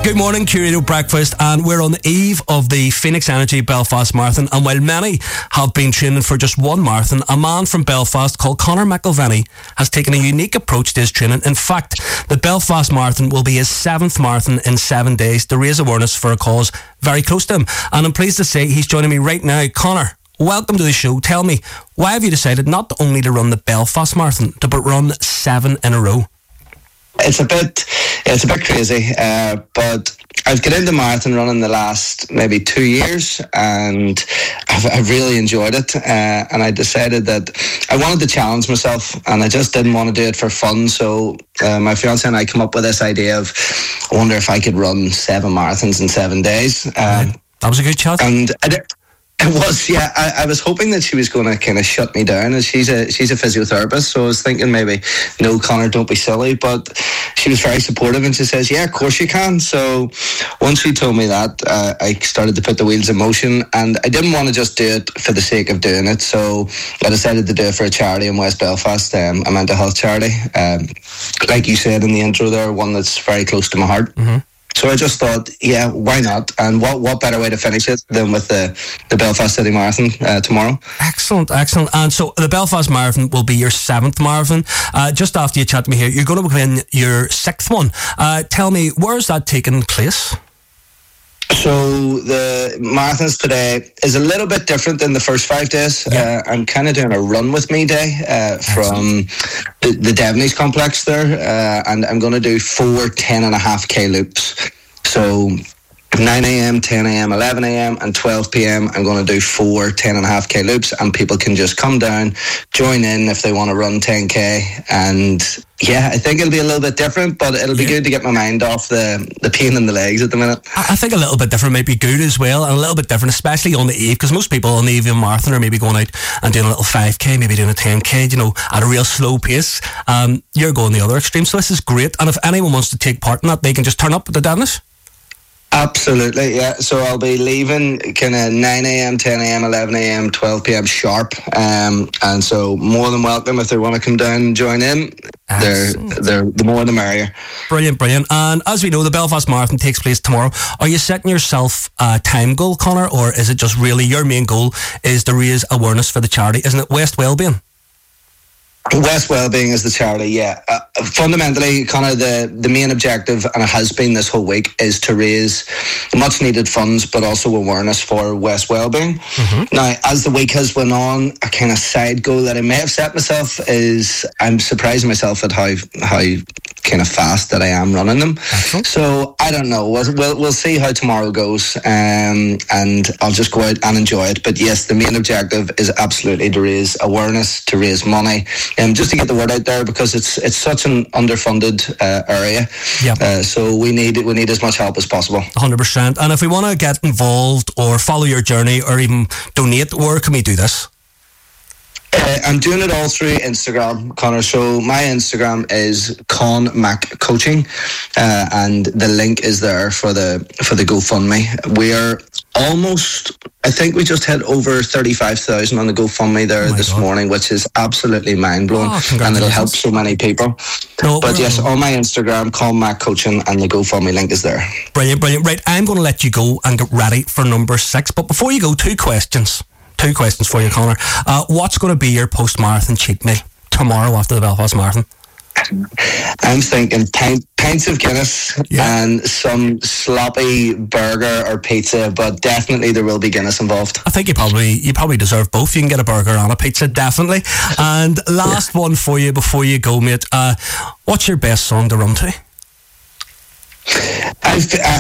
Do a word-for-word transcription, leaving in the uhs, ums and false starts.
Good morning, Curator Breakfast, and we're on the eve of the Phoenix Energy Belfast Marathon, and while many have been training for just one marathon, a man from Belfast called Conor McIlvenny has taken a unique approach to his training. In fact, the Belfast Marathon will be his seventh marathon in seven days to raise awareness for a cause very close to him, and I'm pleased to say he's joining me right now. Conor, welcome to the show. Tell me, why have you decided not only to run the Belfast Marathon, but run seven in a row? It's a bit, it's a bit crazy, uh, but I've got into marathon running the last maybe two years, and I've, I've really enjoyed it. Uh, and I decided that I wanted to challenge myself, and I just didn't want to do it for fun. So uh, my fiance and I come up with this idea of, I wonder if I could run seven marathons in seven days. Uh, that was a good shot. And I did. It was, yeah. I, I was hoping that she was going to kind of shut me down, as she's a she's a physiotherapist. So I was thinking maybe, no, Conor, don't be silly. But she was very supportive, and she says, yeah, of course you can. So once she told me that, uh, I started to put the wheels in motion, and I didn't want to just do it for the sake of doing it. So I decided to do it for a charity in West Belfast, um, a mental health charity. Um, like you said in the intro there, one that's very close to my heart. Mm-hmm. So I just thought, yeah, why not? And what what better way to finish it than with the, the Belfast City Marathon uh, tomorrow? Excellent, excellent. And so the Belfast Marathon will be your seventh marathon. Uh, just after you chat to me here, you're going to begin your sixth one. Uh, tell me, where is that taking place? So the marathons today is a little bit different than the first five days. Yeah. Uh, I'm kind of doing a run with me day uh, from the, the Devonies complex there, uh, and I'm going to do four ten and a half K loops. So nine a.m, ten a.m, eleven a.m, and twelve p.m. I'm going to do four ten and a half K loops, and people can just come down, join in if they want to run ten K. And yeah, I think it'll be a little bit different, but it'll be yeah. good to get my mind off the, the pain in the legs at the minute. I think a little bit different might be good as well, and a little bit different, especially on the eve, because most people on the eve of a marathon are maybe going out and doing a little five K, maybe doing a ten K, you know, at a real slow pace. Um, you're going the other extreme, so this is great. And if anyone wants to take part in that, they can just turn up at the Devonies? Absolutely, yeah. So I'll be leaving kind of nine a.m, ten a.m, eleven a.m, twelve p.m sharp. Um, and so more than welcome if they want to come down and join in. They're, they're the more the merrier. Brilliant, brilliant. And as we know, the Belfast Marathon takes place tomorrow. Are you setting yourself a time goal, Conor, or is it just really your main goal is to raise awareness for the charity? Isn't it West Wellbeing? West Wellbeing is the charity, yeah. Uh, fundamentally, Conor, the, the main objective, and it has been this whole week, is to raise much needed funds, but also awareness for West Wellbeing. Mm-hmm. Now, as the week has went on, a kind of side goal that I may have set myself is I'm surprising myself at how how kind of fast that I am running them. Excellent. So I don't know. We'll, we'll we'll see how tomorrow goes, um, and I'll just go out and enjoy it. But yes, the main objective is absolutely to raise awareness, to raise money. Um, just to get the word out there, because it's it's such an underfunded uh, area. Yeah. Uh, so we need we need as much help as possible. one hundred percent. And if we want to get involved or follow your journey or even donate, where can we do this? Uh, I'm doing it all through Instagram, Conor. So my Instagram is Con Mac Coaching, uh, and the link is there for the for the GoFundMe. We are almost, I think we just hit over thirty-five thousand on the GoFundMe there oh this God. morning, which is absolutely mind blowing, oh, and it'll help so many people. No, but yes, on my Instagram, Con Mac Coaching, and the GoFundMe link is there. Brilliant, brilliant. Right, I'm going to let you go and get ready for number six. But before you go, two questions. Two questions for you, Conor. Uh, what's going to be your post-marathon cheat meal tomorrow after the Belfast Marathon? I'm thinking pint, pints of Guinness yeah. and some sloppy burger or pizza, but definitely there will be Guinness involved. I think you probably you probably deserve both. You can get a burger and a pizza, definitely. And last yeah. one for you before you go, mate. Uh, what's your best song to run to? I've,